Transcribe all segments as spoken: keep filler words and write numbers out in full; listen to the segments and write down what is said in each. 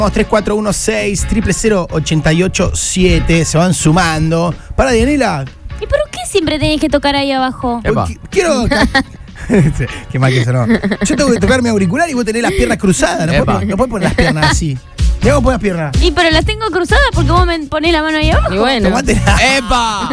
tres cuatro uno seis, cero cero cero, ocho ocho siete. Se van sumando. Para, Dianela. ¿Y por qué siempre tenés que tocar ahí abajo? Qu- Quiero. Qué mal que eso, no. Yo tengo que tocar mi auricular y vos tenés las piernas cruzadas. No podés, no podés poner las piernas así. Mirá vos pones las piernas. Y pero las tengo cruzadas porque vos me ponés la mano ahí abajo. Y bueno. Tomátela. ¡Epa!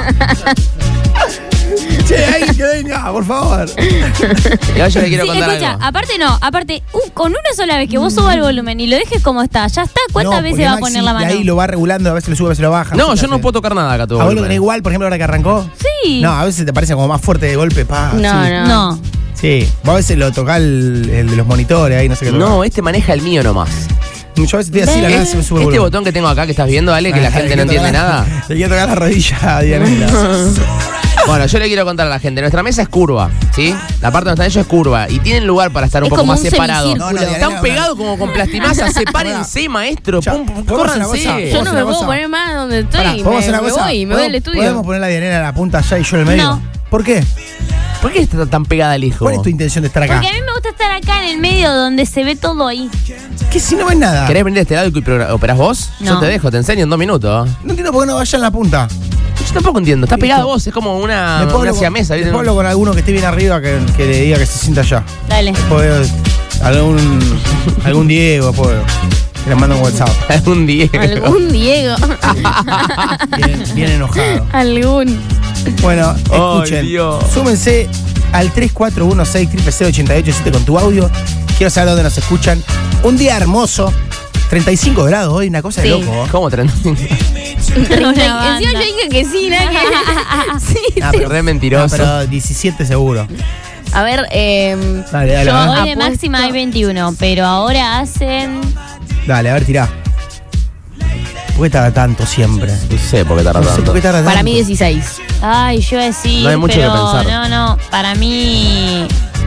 Che, ahí que venga, por favor. Y ahora yo le quiero Sí, contar escucha, algo. aparte no, aparte, uh, con una sola vez que vos subas el volumen y lo dejes como está, ya está, ¿cuántas No, veces porque va a Maxi poner la mano? de ahí lo va regulando, a veces lo sube, a veces lo baja. No, sé yo qué no hace. puedo tocar nada acá, todo. ¿A vos lo tenés igual, por ejemplo, ahora que arrancó? Sí. No, a veces te parece como más fuerte de golpe, pa. No, sí. no. No. Sí, vos a veces lo tocás el, el de los monitores ahí, no sé qué. No, este maneja el mío nomás. Yo a veces estoy así, la ¿Ves? nada se me sube el Este volumen. botón que tengo acá que estás viendo, Ale, que la Ah, gente le no quiero entiende tocar- nada. Le quiero tocar la rodilla a Dianela. Bueno, yo le quiero contar a la gente, nuestra mesa es curva, ¿sí? La parte donde están ellos es curva y tienen lugar para estar un Es poco como más un separados. semicírculo. No, no, Dianela, Están no. pegados como con plastimasa, sepárense, maestro. Ya, Pum, pum, ¿podemos hacer una córranse. cosa? Yo ¿Podemos no hacer me una puedo cosa? poner más donde estoy. Pará, me, ¿podemos hacer una me cosa? voy, me voy al estudio. ¿Podemos poner la Dianela a la punta allá y yo en el medio? No. ¿Por qué? ¿Por qué está tan pegada al hijo? ¿Cuál es tu intención de estar acá? Porque a mí me gusta estar acá en el medio donde se ve todo ahí. ¿Qué si no ves nada? ¿Querés venir de este lado y pro- operás vos? Yo No. te dejo, te enseño en dos minutos. No entiendo por qué no vaya en la punta. Yo tampoco entiendo, está pegado a vos, es como una, Después una hablo con- siamesa, ¿viste? después hablo con alguno que esté bien arriba que, que le diga que se sienta allá. Dale. Después algún, algún Diego, pues, que le manda un WhatsApp. Un Diego. Algún Diego. Bien, bien enojado. Algún. Bueno, escuchen. Ay, Dios. Súmense al tres cuatro uno seis, cero cero cero, ocho ocho siete con tu audio. Quiero saber dónde nos escuchan. Un día hermoso. treinta y cinco grados hoy, una cosa de Sí. loco. ¿Cómo treinta y cinco? Una Encima banda. yo dije que sí, nada que. Sí. Ah, pero, Re no, mentiroso. pero diecisiete seguro. A ver, eh, Dale, dale, Yo- a ver. Hoy de Apuesto. máxima hay veintiuno, pero ahora hacen... Dale, a ver, tirá. ¿Por qué tarda tanto siempre? No sé por qué tarda No sé tanto. por qué tarda para tanto. mí dieciséis. Ay, yo decir, No hay mucho pero que pensar. no, no, para mí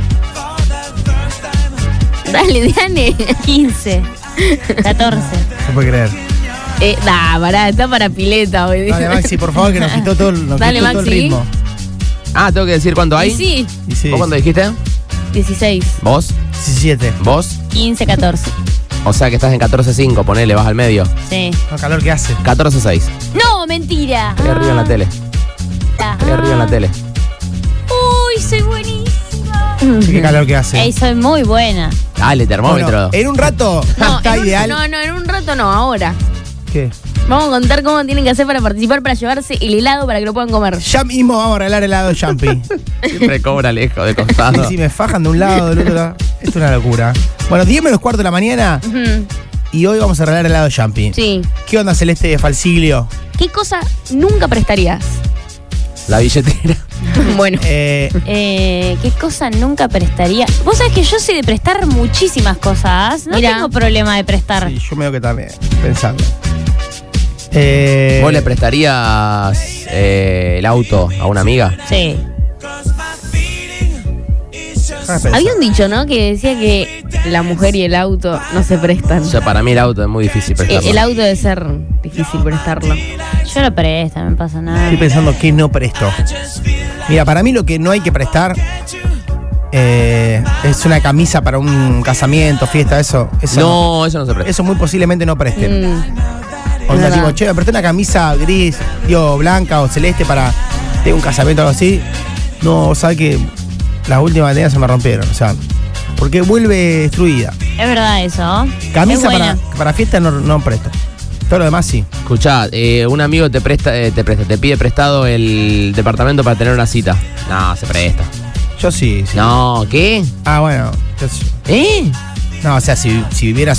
Dale, Diane. quince, catorce. No se puede creer. Eh, nah, pará, está para pileta hoy. Dale, Maxi, por favor, que nos quitó todo, el- nos Dale, quitó todo el Maxi. ritmo. Ah, tengo que decir cuánto hay. Y sí, Y sí, ¿Vos cuánto dijiste? dieciséis. ¿Vos? diecisiete. ¿Vos? quince, catorce. O sea que estás en catorce cinco, ponele, vas al medio. Sí. No, calor que hace. catorce seis. No, mentira. Estoy arriba en la tele. Ah. Estoy arriba en la tele. Uy, soy buenísima. Qué calor que hace. Ey, soy muy buena. Dale, termómetro. Bueno, en un rato No, está en un- ideal. no, no, en un rato no, ahora. ¿Qué? Vamos a contar cómo tienen que hacer para participar para llevarse el helado para que lo puedan comer. Ya mismo vamos a regalar helado de Jumpy. Siempre cobra lejos de costado. Si me fajan de un lado, del otro lado. Esto es una locura. Bueno, diez menos cuarto de la mañana Ujú. y hoy vamos a regalar helado de Jumpy. Sí. ¿Qué onda, Celeste de Falsiglio? ¿Qué cosa nunca prestarías? La billetera. Bueno. Eh, Eh, ¿Qué cosa nunca prestaría? Vos sabés que yo soy de prestar muchísimas cosas. No Mira. tengo problema de prestar. sí, yo me veo que también, pensando. Eh, ¿Vos le prestarías eh, el auto a una amiga? Sí. déjame pensar. Había un dicho, ¿no? Que decía que la mujer y el auto no se prestan. O sea, para mí el auto es muy difícil Eh, prestarlo. el auto debe ser difícil prestarlo. Yo lo presto, no me pasa nada. Estoy pensando que no presto. Mira, para mí lo que no hay que prestar eh, es una camisa para un casamiento, fiesta, eso. Eso, No, eso no se presta. eso muy posiblemente no presten. Mm, O sea, verdad. tipo, che, me presté una camisa gris, digo, blanca o celeste para de un casamiento o algo así. No, sabes que las últimas días se me rompieron, o sea, porque vuelve destruida. Es verdad eso. Camisa Es para, buena. para fiesta no, no presto. Todo lo demás sí. Escuchá, eh, un amigo te presta, eh, te presta, te pide prestado el departamento para tener una cita. No, se presta. Yo sí, sí. No, ¿qué? Ah, bueno. yo sí. ¿Eh? No, o sea, si, si viviera